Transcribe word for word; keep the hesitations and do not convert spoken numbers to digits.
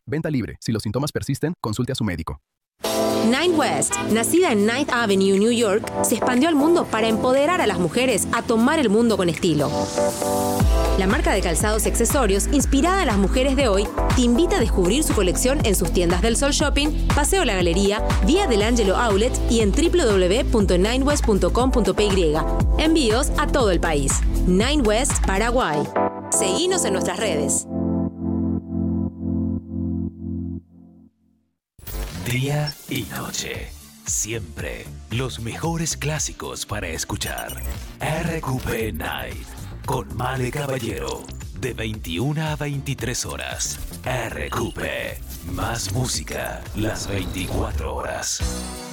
Venta libre. Si los síntomas persisten, consulte a su médico. Nine West, nacida en Ninth Avenue, New York, se expandió al mundo para empoderar a las mujeres a tomar el mundo con estilo. La marca de calzados y accesorios, inspirada en las mujeres de hoy, te invita a descubrir su colección en sus tiendas del Sol Shopping, Paseo La Galería, Vía del Ángelo Outlet y en doble u doble u doble u punto nine west punto com punto p y. Envíos a todo el país. Nine West, Paraguay. Seguinos en nuestras redes. Día y noche. Siempre los mejores clásicos para escuchar. R Q P Night con Male Caballero. De veintiuna a veintitrés horas. R Q P. Más música las veinticuatro horas.